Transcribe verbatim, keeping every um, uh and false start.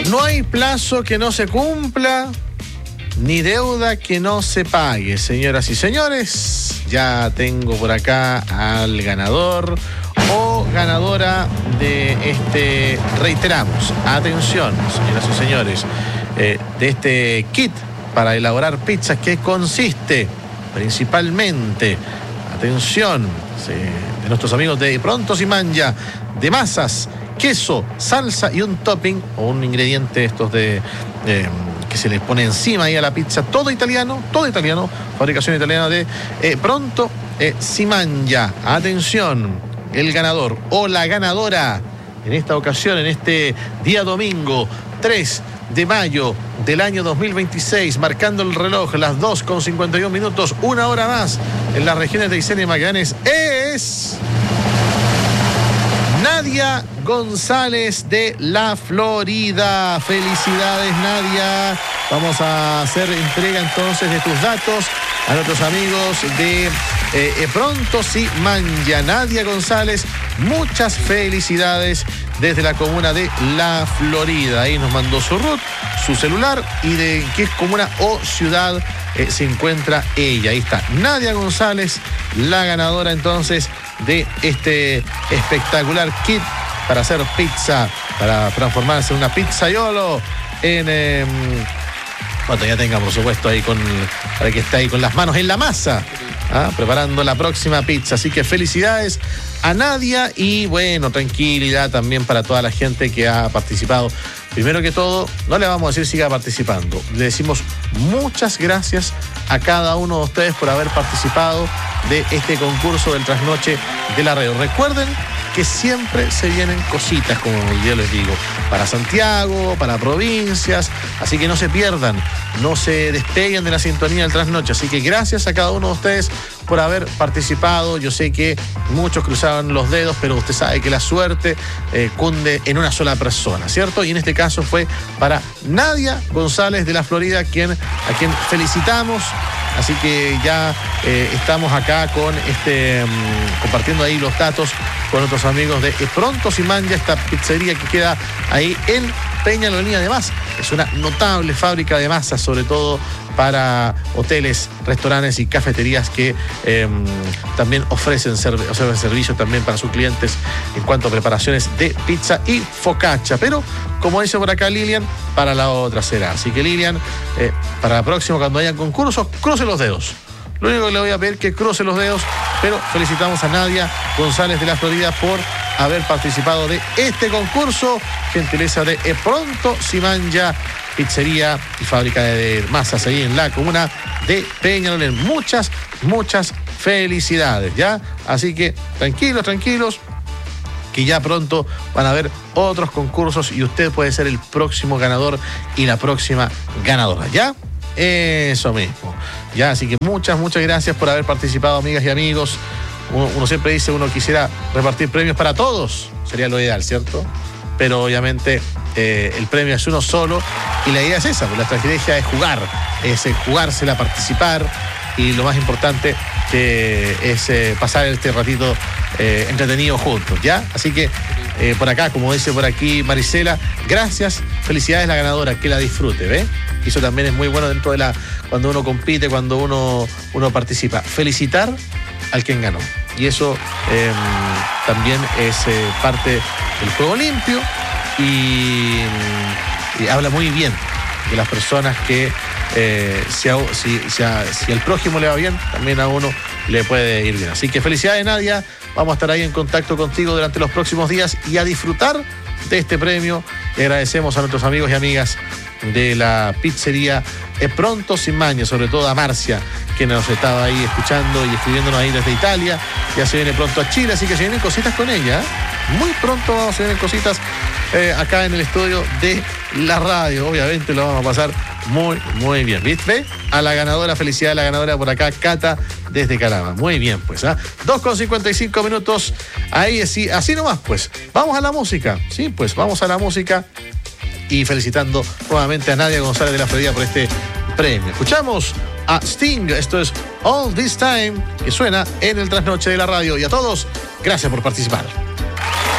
No hay plazo que no se cumpla, ni deuda que no se pague, señoras y señores. Ya tengo por acá al ganador o ganadora de este, reiteramos, atención, señoras y señores, eh, de este kit para elaborar pizzas que consiste principalmente, atención, sí, de nuestros amigos de Pronto Si Mangia, de masas, queso, salsa y un topping o un ingrediente estos de eh, que se les pone encima ahí a la pizza, todo italiano, todo italiano, fabricación italiana de eh, Pronto eh, Si Mangia. Atención, el ganador o la ganadora en esta ocasión, en este día domingo tres de mayo del año dos mil veintiséis, marcando el reloj las dos con cincuenta y un minutos, una hora más en las regiones de Aysén y Magallanes, es Nadia González de la Florida. Felicidades, Nadia. Vamos a hacer entrega entonces de tus datos a nuestros amigos de eh, Pronto Si Mangia. Nadia González, muchas felicidades desde la comuna de La Florida. Ahí nos mandó su root, su celular y de qué comuna o ciudad eh, se encuentra ella. Ahí está Nadia González, la ganadora entonces de este espectacular kit para hacer pizza, para transformarse en una pizzaiolo en... Eh, cuando ya tenga, por supuesto, ahí con, para que esté ahí con las manos en la masa, ¿ah? Preparando la próxima pizza. Así que felicidades a Nadia y, bueno, tranquilidad también para toda la gente que ha participado. Primero que todo, no le vamos a decir siga participando. Le decimos muchas gracias a cada uno de ustedes por haber participado de este concurso del Trasnoche de la Radio. Recuerden que siempre se vienen cositas, como yo les digo, para Santiago, para provincias, así que no se pierdan, no se despeguen de la sintonía del Trasnoche. Así que gracias a cada uno de ustedes por haber participado. Yo sé que muchos cruzaban los dedos, pero usted sabe que la suerte eh, cunde en una sola persona, ¿cierto? Y en este caso fue para Nadia González de la Florida, quien, a quien felicitamos. Así que ya eh, estamos acá con este um, compartiendo ahí los datos con otros amigos de Pronto Si Mangia, esta pizzería que queda ahí en Peñalolén. Además, es una notable fábrica de masas, sobre todo para hoteles, restaurantes y cafeterías que eh, también ofrecen, serv- ofrecen servicios también para sus clientes en cuanto a preparaciones de pizza y focaccia. Pero, como dice por acá Lilian, para la otra será. Así que Lilian, eh, para la próxima, cuando haya concursos, cruce los dedos. Lo único que le voy a pedir es que cruce los dedos, pero felicitamos a Nadia González de la Florida por haber participado de este concurso. Gentileza de Pronto Si Mangia, pizzería y fábrica de masas ahí en la comuna de Peñalolén. Muchas, muchas felicidades, ¿ya? Así que tranquilos, tranquilos, que ya pronto van a haber otros concursos y usted puede ser el próximo ganador y la próxima ganadora, ¿ya? Eso mismo, ya, así que muchas, muchas gracias por haber participado, amigas y amigos. Uno, uno siempre dice, uno quisiera repartir premios para todos, sería lo ideal, ¿cierto? Pero obviamente eh, el premio es uno solo y la idea es esa, pues la estrategia es jugar, es eh, jugársela, participar y lo más importante que es eh, pasar este ratito eh, entretenido juntos, ¿ya? Así que eh, por acá, como dice por aquí Marisela, gracias, felicidades a la ganadora, que la disfrute, ¿ve? Y eso también es muy bueno dentro de la, cuando uno compite, cuando uno, uno participa. Felicitar al quien ganó. Y eso eh, también es eh, parte del juego limpio y, y habla muy bien de las personas que eh, si, a, si, si, a, si al prójimo le va bien, también a uno le puede ir bien. Así que felicidades, Nadia. Vamos a estar ahí en contacto contigo durante los próximos días y a disfrutar de este premio. Le agradecemos a nuestros amigos y amigas de la pizzería Pronto Si Mangia, sobre todo a Marcia, que nos estaba ahí escuchando y escribiéndonos ahí desde Italia. Ya se viene pronto a Chile, así que se vienen cositas con ella, ¿eh? Muy pronto se vienen cositas eh, acá en el estudio de la radio. Obviamente lo vamos a pasar muy, muy bien. ¿Viste? A la ganadora, felicidad a la ganadora por acá, Cata, desde Calama. Muy bien, pues, ¿ah? ¿eh? dos con cincuenta y cinco minutos. Ahí, así, así nomás, pues. Vamos a la música. Sí, pues, vamos a la música. Y felicitando nuevamente a Nadia González de la Florida por este premio. Escuchamos a Sting. Esto es All This Time, que suena en el Trasnoche de la Radio. Y a todos, gracias por participar.